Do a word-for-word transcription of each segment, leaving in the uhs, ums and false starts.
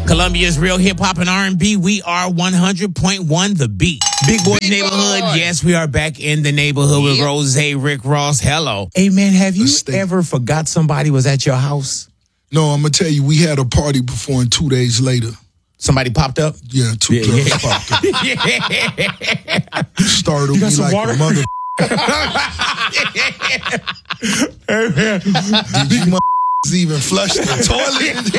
Columbia's real hip hop and R and B. We are one hundred point one The Beat. Big Boy Big Neighborhood. Boy. Yes, we are back in the neighborhood with yep. Rose, Rick Ross. Hello. Hey, man, have you ever forgot somebody was at your house? No, I'm going to tell you, we had a party before and two days later. Somebody popped up? Yeah, two yeah, girls yeah. popped up. yeah. Startled me like water? a mother. Hey, man. Did you even flush the toilet?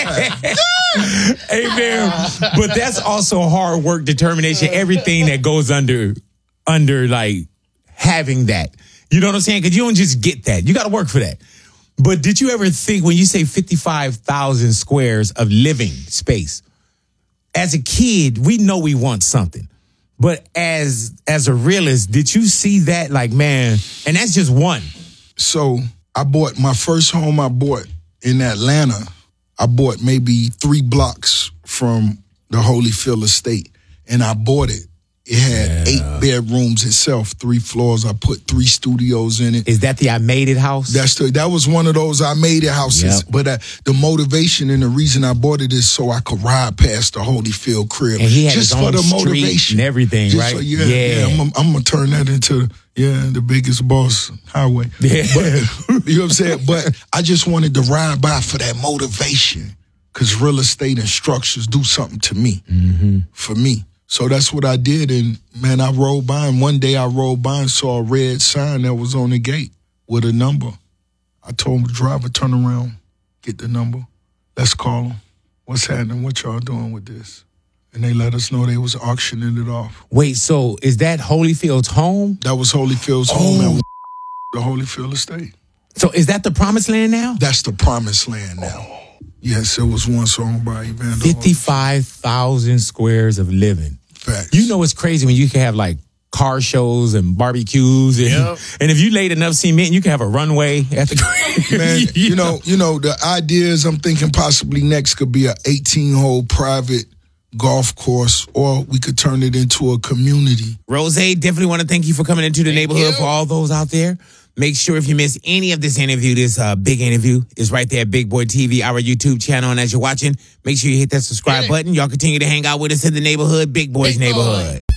Hey, man, but that's also hard work, determination, everything that goes under, under like having that. You know what I'm saying? Because you don't just get that. You got to work for that. But did you ever think when you say fifty-five thousand squares of living space, as a kid, we know we want something. But as as a realist, did you see that like, man, and that's just one. So I bought my first home I bought in Atlanta. I bought maybe three blocks from the Holyfield estate, and I bought it. It had yeah. eight bedrooms itself, three floors. I put three studios in it. Is that the I Made It house? That's the, that was one of those I Made It houses. Yep. But uh, the motivation and the reason I bought it is so I could ride past the Holyfield crib. And he had just his for own the street motivation and everything, just right? So, yeah, yeah. yeah. I'm, I'm gonna turn that into yeah the biggest boss highway. Yeah. But, you know what I'm saying? But I just wanted to ride by for that motivation because real estate and structures do something to me, mm-hmm. for me. So that's what I did, and man, I rolled by, and one day I rolled by and saw a red sign that was on the gate with a number. I told the driver, turn around, get the number, let's call them. What's happening? What y'all doing with this? And they let us know they was auctioning it off. Wait, so is that Holyfield's home? That was Holyfield's oh. home at the Holyfield estate. So is that the promised land now? That's the promised land now. Oh. Yes, it was once owned by Evander. fifty-five thousand squares of living. Facts. You know it's crazy when you can have like car shows and barbecues, and, yep. and if you laid enough cement, you can have a runway at the crib. Man, you, you know, you know the ideas I'm thinking possibly next could be an eighteen hole private golf course, or we could turn it into a community. Rose, definitely want to thank you for coming into the thank neighborhood. You. For all those out there, make sure if you miss any of this interview, this uh, big interview is right there at Big Boy T V, our YouTube channel. And as you're watching, make sure you hit that subscribe button. Y'all continue to hang out with us in the neighborhood, Big Boy's Big Neighborhood. Boy.